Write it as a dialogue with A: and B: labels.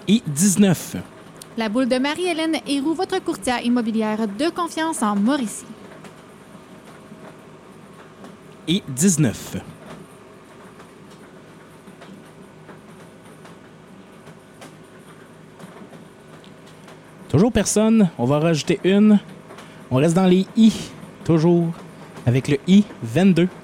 A: Et 19.
B: La boule de Marie-Hélène Héroux, votre courtière immobilière de confiance en Mauricie.
A: Et 19. Toujours personne. On va rajouter une. On reste dans les I. Toujours avec le I 22.